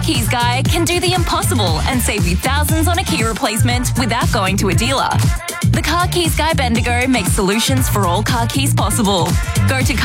Keys Guy can do the impossible and save you thousands on a key replacement without going to a dealer. The Car Keys Guy Bendigo makes solutions for all car keys possible. Go to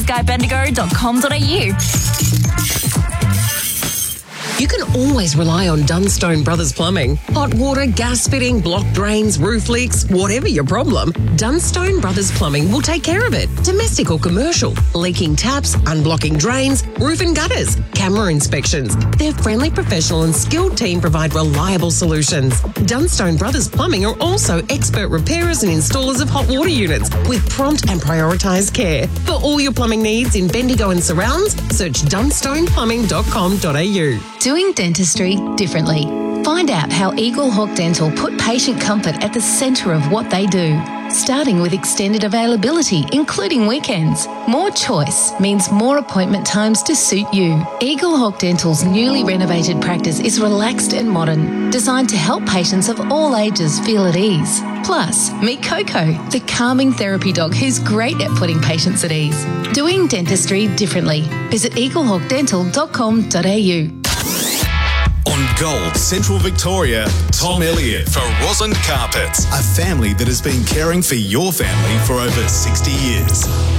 carkeysguybendigo.com.au. You can always rely on Dunstone Brothers Plumbing. Hot water, gas fitting, block drains, roof leaks, whatever your problem, Dunstone Brothers Plumbing will take care of it. Domestic or commercial, leaking taps, unblocking drains, roof and gutters, camera inspections. Their friendly, professional and skilled team provide reliable solutions. Dunstone Brothers Plumbing are also expert repairers and installers of hot water units with prompt and prioritised care. For all your plumbing needs in Bendigo and surrounds, search dunstoneplumbing.com.au. Doing dentistry differently. Find out how Eagle Hawk Dental put patient comfort at the centre of what they do. Starting with extended availability, including weekends. More choice means more appointment times to suit you. Eagle Hawk Dental's newly renovated practice is relaxed and modern, designed to help patients of all ages feel at ease. Plus, meet Coco, the calming therapy dog who's great at putting patients at ease. Doing dentistry differently. Visit eaglehawkdental.com.au. On Gold Central Victoria, Tom Elliott for Rosand Carpets, a family that has been caring for your family for over 60 years.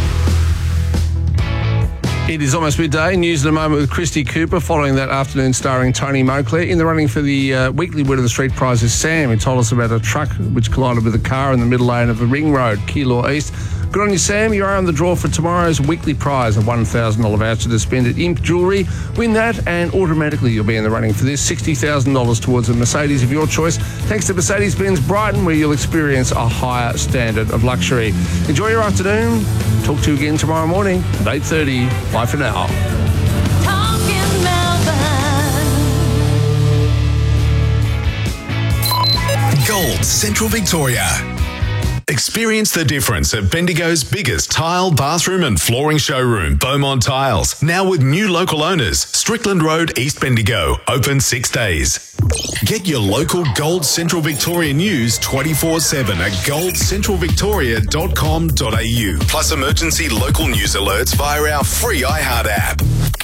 It is almost midday. News in a moment with Christy Cooper, following that afternoon starring Tony Moclair. In the running for the weekly Word of the Street prize is Sam, who told us about a truck which collided with a car in the middle lane of the Ring Road, Keilor East. Good on you, Sam. You are on the draw for tomorrow's weekly prize, a $1,000 voucher to spend at Imp Jewellery. Win that and automatically you'll be in the running for this $60,000 towards a Mercedes of your choice, thanks to Mercedes-Benz Brighton, where you'll experience a higher standard of luxury. Enjoy your afternoon. Talk to you again tomorrow morning at 8:30. Bye for now. Gold Central Victoria. Experience the difference at Bendigo's biggest tile, bathroom and flooring showroom, Beaumont Tiles. Now with new local owners, Strickland Road, East Bendigo, open 6 days. Get your local Gold Central Victoria news 24/7 at goldcentralvictoria.com.au. Plus emergency local news alerts via our free iHeart app.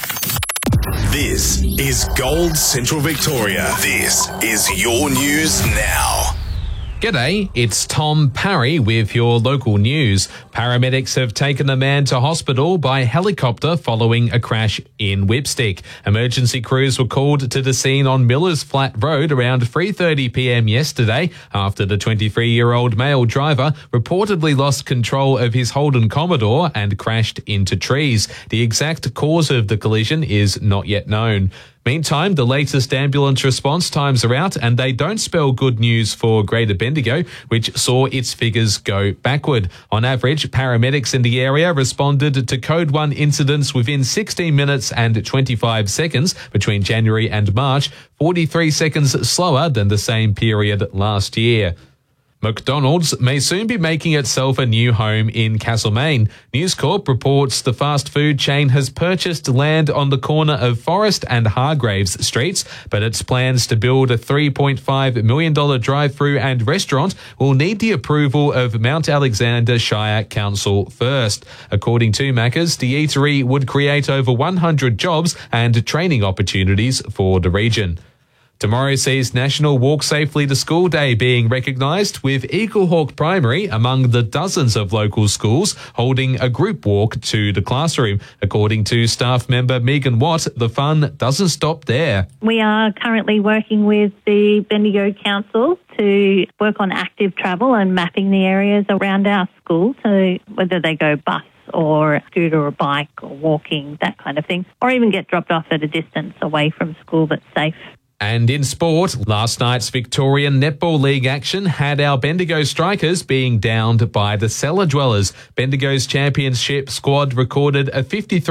This is Gold Central Victoria. This is your news now. G'day, it's Tom Parry with your local news. Paramedics have taken a man to hospital by helicopter following a crash in Whipstick. Emergency crews were called to the scene on Millers Flat Road around 3:30 p.m. yesterday after the 23-year-old male driver reportedly lost control of his Holden Commodore and crashed into trees. The exact cause of the collision is not yet known. Meantime, the latest ambulance response times are out and they don't spell good news for Greater Bendigo, which saw its figures go backward. On average, paramedics in the area responded to Code 1 incidents within 16 minutes and 25 seconds between January and March, 43 seconds slower than the same period last year. McDonald's may soon be making itself a new home in Castlemaine. News Corp reports the fast food chain has purchased land on the corner of Forest and Hargraves Streets, but its plans to build a $3.5 million drive-through and restaurant will need the approval of Mount Alexander Shire Council first. According to Macca's, the eatery would create over 100 jobs and training opportunities for the region. Tomorrow sees National Walk Safely to School Day being recognised, with Eagle Hawk Primary among the dozens of local schools holding a group walk to the classroom. According to staff member Megan Watt, the fun doesn't stop there. We are currently working with the Bendigo Council to work on active travel and mapping the areas around our school, so whether they go bus or scooter or bike or walking, that kind of thing, or even get dropped off at a distance away from school that's safe. And in sport, last night's Victorian Netball League action had our Bendigo Strikers being downed by the Cellar Dwellers. Bendigo's championship squad recorded a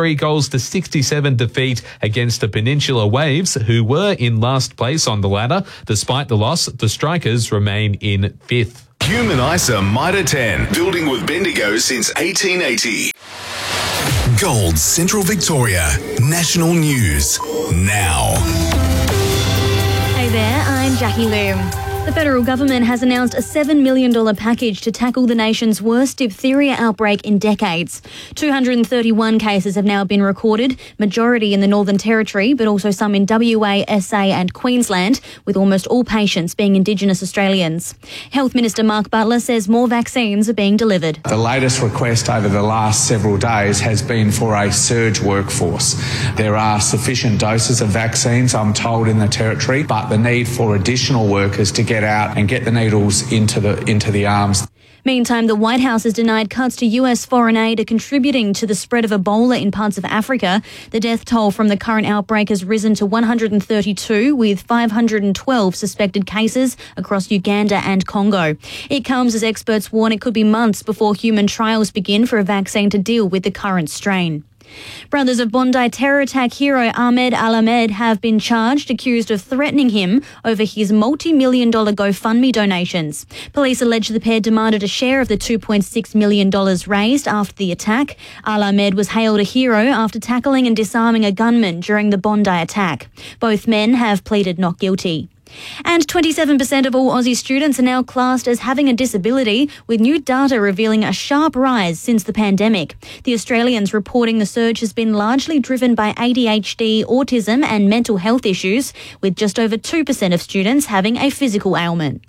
53-67 defeat against the Peninsula Waves, who were in last place on the ladder. Despite the loss, the Strikers remain in fifth. Human ISA Mitre 10, building with Bendigo since 1880. Gold Central Victoria, national news now. Hey there, I'm Jackie Loom. The federal government has announced a $7 million package to tackle the nation's worst diphtheria outbreak in decades. 231 cases have now been recorded, majority in the Northern Territory, but also some in WA, SA and Queensland, with almost all patients being Indigenous Australians. Health Minister Mark Butler says more vaccines are being delivered. The latest request over the last several days has been for a surge workforce. There are sufficient doses of vaccines, I'm told, in the Territory, but the need for additional workers to get out and get the needles into the arms. Meantime, the White House has denied cuts to US foreign aid are contributing to the spread of Ebola in parts of Africa. The death toll from the current outbreak has risen to 132, with 512 suspected cases across Uganda and Congo. It comes as experts warn it could be months before human trials begin for a vaccine to deal with the current strain. Brothers of Bondi terror attack hero Ahmed Al-Ahmed have been charged, accused of threatening him over his multi-million-dollar GoFundMe donations. Police allege the pair demanded a share of the $2.6 million raised after the attack. Al-Ahmed was hailed a hero after tackling and disarming a gunman during the Bondi attack. Both men have pleaded not guilty. And 27% of all Aussie students are now classed as having a disability, with new data revealing a sharp rise since the pandemic. The Australians reporting the surge has been largely driven by ADHD, autism and mental health issues, with just over 2% of students having a physical ailment.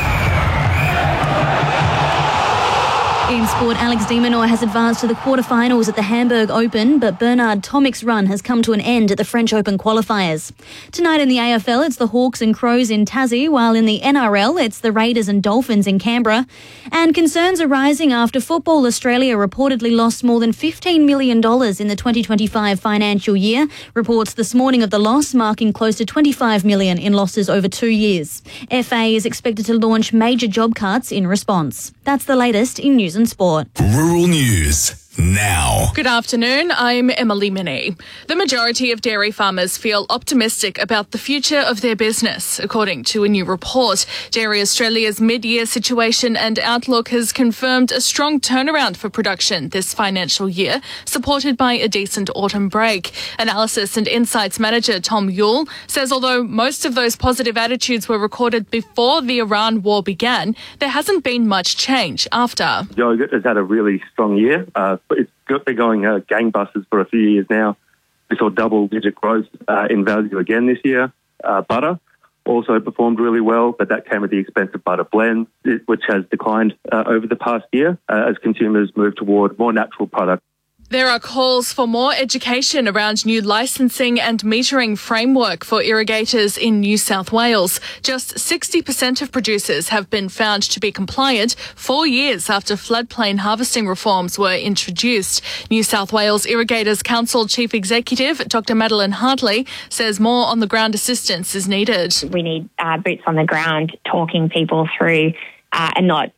In sport, Alex de Minaur has advanced to the quarterfinals at the Hamburg Open, but Bernard Tomic's run has come to an end at the French Open qualifiers. Tonight in the AFL, it's the Hawks and Crows in Tassie, while in the NRL, it's the Raiders and Dolphins in Canberra. And concerns are rising after Football Australia reportedly lost more than $15 million in the 2025 financial year. Reports this morning of the loss marking close to $25 million in losses over 2 years. FA is expected to launch major job cuts in response. That's the latest in news and sport. Rural News now. Good afternoon, I'm Emily Minnie. The majority of dairy farmers feel optimistic about the future of their business, according to a new report. Dairy Australia's mid-year situation and outlook has confirmed a strong turnaround for production this financial year, supported by a decent autumn break. Analysis and Insights Manager Tom Yule says although most of those positive attitudes were recorded before the Iran war began, there hasn't been much change after. Yogurt has had a really strong year. It's been going gangbusters for a few years now. We saw double-digit growth in value again this year. Butter also performed really well, but that came at the expense of butter blends, which has declined over the past year as consumers move toward more natural products. There are calls for more education around new licensing and metering framework for irrigators in New South Wales. Just 60% of producers have been found to be compliant 4 years after floodplain harvesting reforms were introduced. New South Wales Irrigators Council Chief Executive Dr. Madeline Hartley says more on-the-ground assistance is needed. We need boots on the ground talking people through and not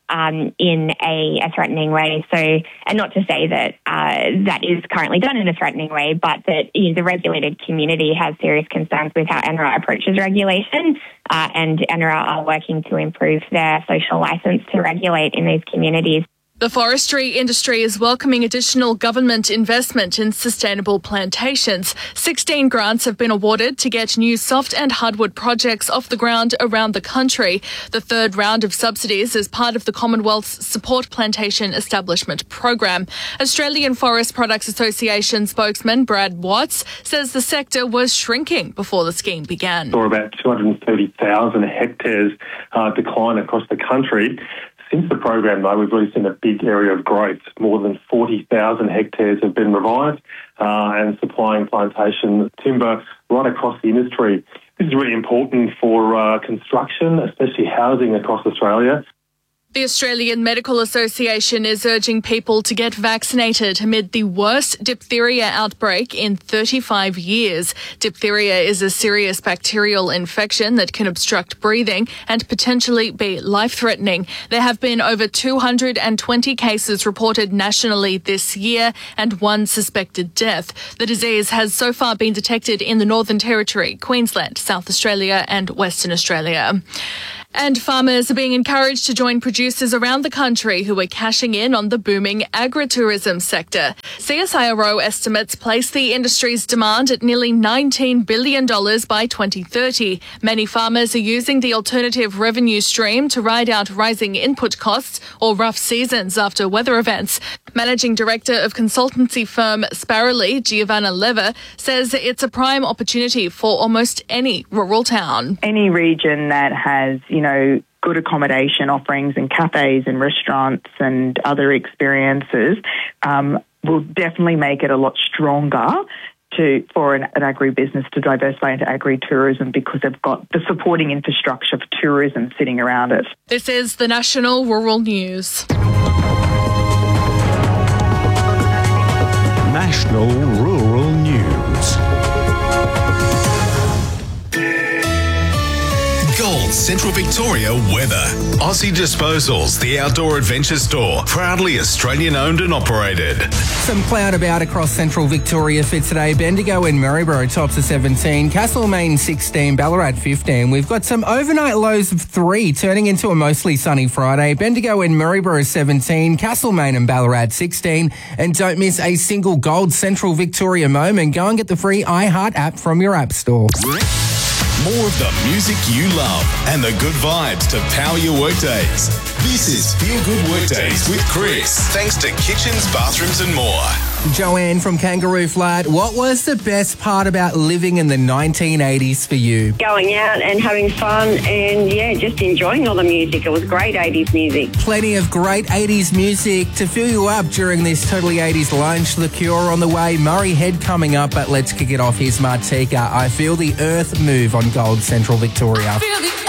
in a threatening way. So, and not to say that that is currently done in a threatening way, but that the regulated community has serious concerns with how NRA approaches regulation, and NRA are working to improve their social licence to regulate in these communities. The forestry industry is welcoming additional government investment in sustainable plantations. 16 grants have been awarded to get new soft and hardwood projects off the ground around the country. The third round of subsidies is part of the Commonwealth's Support Plantation Establishment Program. Australian Forest Products Association spokesman Brad Watts says the sector was shrinking before the scheme began. Saw about 230,000 hectares decline across the country. Since the program, though, we've really seen a big area of growth. More than 40,000 hectares have been revived and supplying plantation timber right across the industry. This is really important for construction, especially housing across Australia. The Australian Medical Association is urging people to get vaccinated amid the worst diphtheria outbreak in 35 years. Diphtheria is a serious bacterial infection that can obstruct breathing and potentially be life-threatening. There have been over 220 cases reported nationally this year and one suspected death. The disease has so far been detected in the Northern Territory, Queensland, South Australia and Western Australia. And farmers are being encouraged to join producers around the country who are cashing in on the booming agritourism sector. CSIRO estimates place the industry's demand at nearly $19 billion by 2030. Many farmers are using the alternative revenue stream to ride out rising input costs or rough seasons after weather events. Managing Director of consultancy firm Sparrowley, Giovanna Lever, says it's a prime opportunity for almost any rural town. Any region that has, good accommodation offerings and cafes and restaurants and other experiences will definitely make it a lot stronger for an agribusiness to diversify into agri-tourism because they've got the supporting infrastructure for tourism sitting around it. This is the National Rural News. National Rural News. Gold Central Victoria weather. Aussie Disposals, the outdoor adventure store, proudly Australian owned and operated. Some cloud about across Central Victoria for today. Bendigo and Maryborough tops of 17, Castlemaine 16, Ballarat 15. We've got some overnight lows of 3 turning into a mostly sunny Friday. Bendigo and Maryborough 17, Castlemaine and Ballarat 16. And don't miss a single Gold Central Victoria moment. Go and get the free iHeart app from your app store. More of the music you love and the good vibes to power your workdays. This is Feel Good Workdays with Chris. Thanks to Kitchens, Bathrooms and more. Joanne from Kangaroo Flat, what was the best part about living in the 1980s for you? Going out and having fun and, just enjoying all the music. It was great 80s music. Plenty of great 80s music to fill you up during this Totally 80s lunch. The Cure on the way, Murray Head coming up, but let's kick it off. Here's Martika. I Feel the Earth Move on Gold Central Victoria. Feel the